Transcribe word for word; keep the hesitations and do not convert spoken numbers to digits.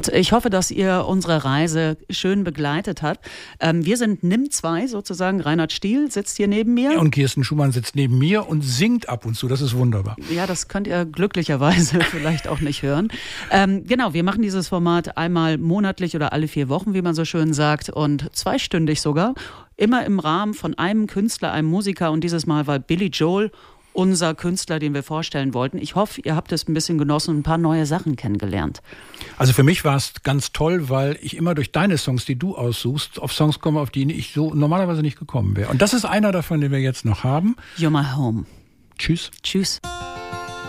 Und ich hoffe, dass ihr unsere Reise schön begleitet habt. Ähm, wir sind N I M zwei sozusagen. Reinhard Stiel sitzt hier neben mir. Und Kirsten Schumann sitzt neben mir und singt ab und zu. Das ist wunderbar. Ja, das könnt ihr glücklicherweise vielleicht auch nicht hören. Ähm, genau, wir machen dieses Format einmal monatlich oder alle vier Wochen, wie man so schön sagt, und zweistündig sogar. Immer im Rahmen von einem Künstler, einem Musiker. Und dieses Mal war Billy Joel unser Künstler, den wir vorstellen wollten. Ich hoffe, ihr habt es ein bisschen genossen und ein paar neue Sachen kennengelernt. Also für mich war es ganz toll, weil ich immer durch deine Songs, die du aussuchst, auf Songs komme, auf die ich so normalerweise nicht gekommen wäre. Und das ist einer davon, den wir jetzt noch haben. You're My Home. Tschüss. Tschüss.